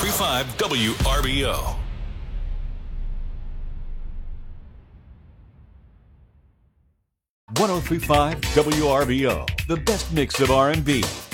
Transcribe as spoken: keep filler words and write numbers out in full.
three five W R B O. one oh three point five W R B O, the best mix of R and B,